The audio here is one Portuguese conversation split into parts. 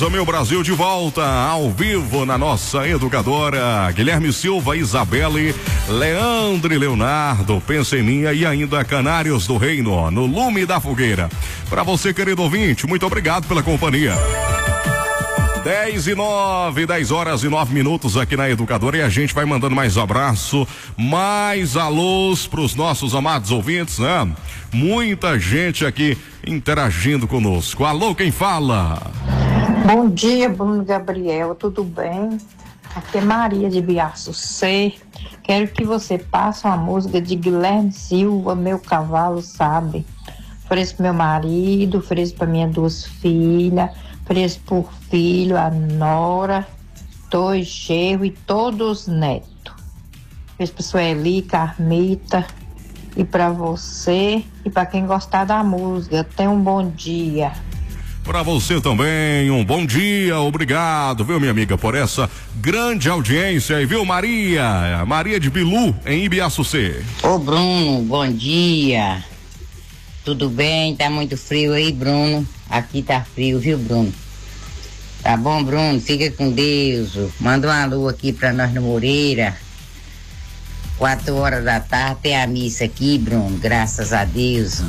meu Brasil de volta, ao vivo na nossa educadora. Guilherme Silva, Isabelle, Leandro e Leonardo, Pensa em Mim e ainda Canários do Reino, no Lume da Fogueira. Para você, querido ouvinte, muito obrigado pela companhia. 10 horas e 9 minutos aqui na Educadora, e a gente vai mandando mais abraço, mais alôs pros nossos amados ouvintes, né? Muita gente aqui interagindo conosco. Alô, quem fala? Bom dia, Bruno Gabriel, tudo bem? Aqui é Maria de Biaço C. Quero que você passe uma música de Guilherme Silva, Meu Cavalo Sabe. Ofereço pro meu marido, ofereço para minhas 2 filhas, ofereço por filho, a nora, 2 genros e todos os netos. Ofereço para Sueli, Carmita, e para você e para quem gostar da música. Tenha um bom dia. Para você também, um bom dia, obrigado, viu, minha amiga, por essa grande audiência. E viu, Maria de Bilu, em Ibiaçucê. Ô Bruno, bom dia. Tudo bem? Tá muito frio aí, Bruno? Aqui tá frio, viu, Bruno? Tá bom, Bruno? Fica com Deus. Manda um alô aqui pra nós no Moreira. 4 horas da tarde tem a missa aqui, Bruno, graças a Deus.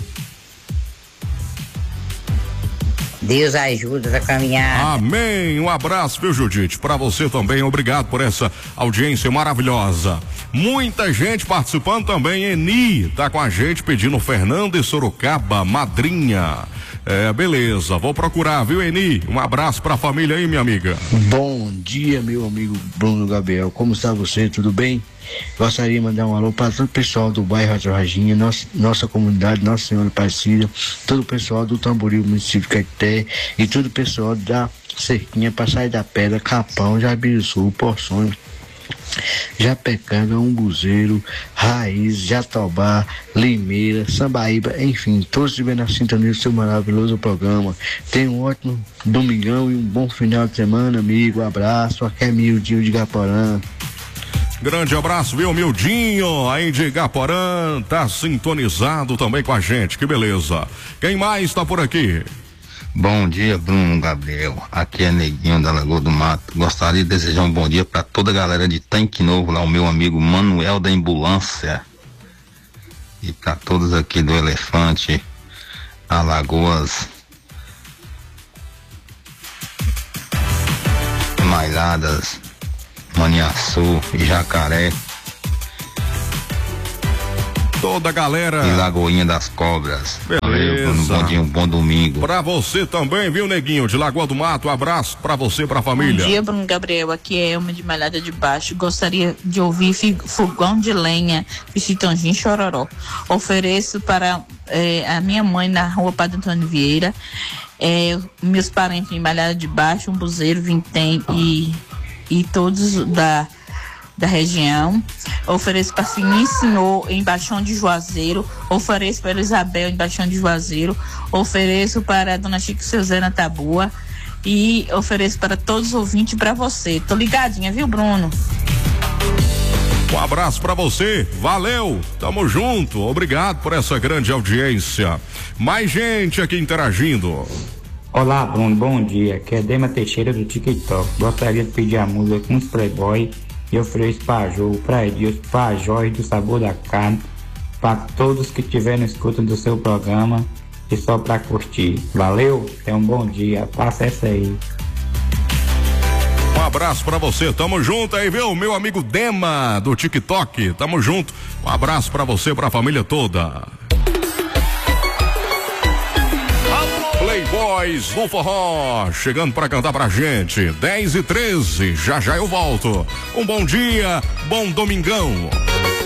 Deus ajuda a caminhar. Amém. Um abraço, viu, Judite? Para você também, obrigado por essa audiência maravilhosa. Muita gente participando também. Eni tá com a gente pedindo Fernando e Sorocaba, madrinha. Beleza, vou procurar, viu, Eni? Um abraço pra família aí, minha amiga. Bom dia, meu amigo Bruno Gabriel. Como está você? Tudo bem? Gostaria de mandar um alô para todo o pessoal do bairro Varginha, nossa comunidade, Nossa Senhora Aparecida, todo o pessoal do Tamboril, município de Caeté, e todo o pessoal da Cerquinha, Passagem da Pedra, Capão, Jabiriçu, Porções, Japecanga, Umbuzeiro, Raiz, Jatobá, Limeira, Sambaíba, enfim, todos estiverem na sintonia do seu maravilhoso programa. Tenha um ótimo domingão e um bom final de semana, amigo. Abraço, aqui é Mildinho de Gaporã. Grande abraço, viu, Mildinho, aí de Gaporã, tá sintonizado também com a gente, que beleza. Quem mais tá por aqui? Bom dia, Bruno Gabriel, aqui é Neguinho da Lagoa do Mato. Gostaria de desejar um bom dia para toda a galera de Tanque Novo, lá o meu amigo Manuel da Ambulância, e para todos aqui do Elefante, Alagoas, Malhadas, Maniaçu e Jacaré. Toda a galera. E Lagoinha das Cobras. Beleza. Valeu, bom dia, um bom domingo. Pra você também, viu, Neguinho, de Lagoa do Mato. Um abraço pra você, pra família. Bom dia, Bruno Gabriel. Aqui é Elma de Malhada de Baixo. Gostaria de ouvir Fogão de Lenha de Chitãozinho Chororó. Ofereço para a minha mãe na rua Padre Antônio Vieira, meus parentes em Malhada de Baixo, Umbuzeiro, Vintém e todos da região. Ofereço para Fininho Senhor em Baixão de Juazeiro. Ofereço para Isabel em Baixão de Juazeiro. Ofereço para a Dona Chico Suzana Tabua. E ofereço para todos os ouvintes e para você. Tô ligadinha, viu, Bruno? Um abraço pra você, valeu, tamo junto, obrigado por essa grande audiência. Mais gente aqui interagindo. Olá, Bruno, bom dia. Aqui é Dema Teixeira do TikTok. Gostaria de pedir a música com os Playboy e ofereço para Jô, para Edilson, para Jorge do Sabor da Carne, para todos que estiverem escutando do seu programa e só para curtir. Valeu, tenha um bom dia, passa essa aí. Um abraço pra você, tamo junto aí, viu? Meu amigo Dema do TikTok, tamo junto. Um abraço pra você, pra família toda. Playboys no forró, chegando pra cantar pra gente, 10h13, já já eu volto. Um bom dia, bom domingão.